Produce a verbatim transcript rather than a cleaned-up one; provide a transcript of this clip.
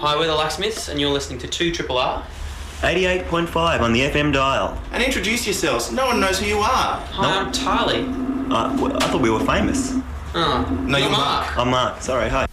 Hi, we're the Locksmiths, and you're listening to two Triple R. eighty-eight point five on the F M dial. And introduce yourselves. No one knows who you are. Hi, No. I'm Tarly. Uh, w- I thought we were famous. Oh, No, you're you're Mark. I'm Mark. Sorry, hi.